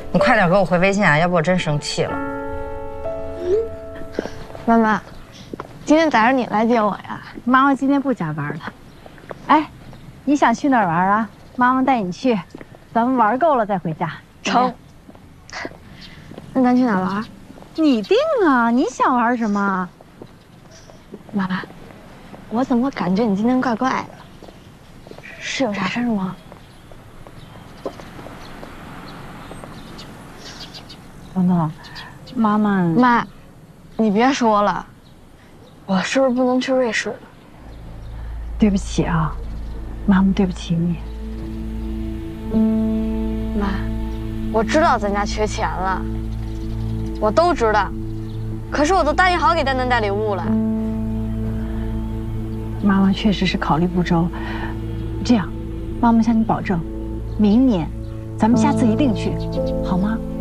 你快点给我回微信啊，要不我真生气了。 妈妈，今天咋是你来接我呀？ 妈妈今天不加班了。哎，你想去哪儿玩啊？妈妈带你去，咱们玩够了再回家。 成。那咱去哪玩？ 你定啊，你想玩什么？ 妈，我怎么感觉你今天怪怪的？是有啥事儿吗？ 彤彤，妈， 你别说了，我是不是不能去瑞士了？ 对不起啊，妈妈对不起你。 妈，我知道咱家缺钱了，我都知道，可是我都答应好给丹丹带礼物了。 妈妈确实是考虑不周，这样，妈妈向你保证，明年咱们下次一定去，好吗？